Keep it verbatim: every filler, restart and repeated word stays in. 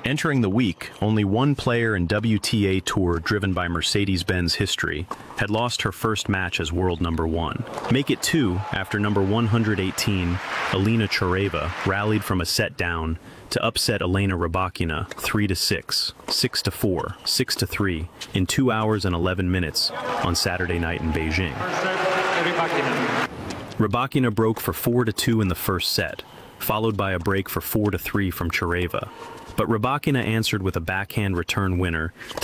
Entering the week, only one player in W T A Tour driven by Mercedes-Benz history had lost her first match as world number one. Make it two after number one hundred eighteen, Alina Choreva, rallied from a set down to upset Elena Rybakina three to six, six to four, six to three in two hours and eleven minutes on Saturday night in Beijing. Rybakina broke for four to two in the first set, followed by a break for four to three from Choreva. But Rybakina answered with a backhand return winner